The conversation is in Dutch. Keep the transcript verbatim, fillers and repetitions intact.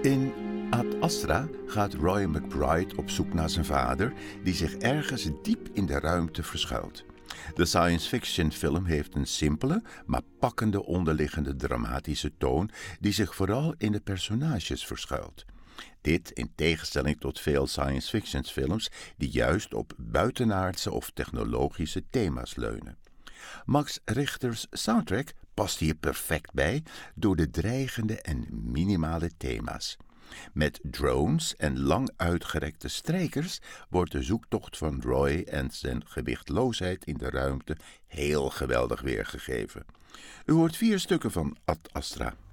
In Ad Astra gaat Roy McBride op zoek naar zijn vader, die zich ergens diep in de ruimte verschuilt. De science fiction film heeft een simpele, maar pakkende onderliggende dramatische toon die zich vooral in de personages verschuilt. Dit in tegenstelling tot veel science fiction films die juist op buitenaardse of technologische thema's leunen. Max Richter's soundtrack past hier perfect bij door de dreigende en minimale thema's. Met drones en lang uitgerekte strijkers wordt de zoektocht van Roy en zijn gewichtloosheid in de ruimte heel geweldig weergegeven. U hoort vier stukken van Ad Astra.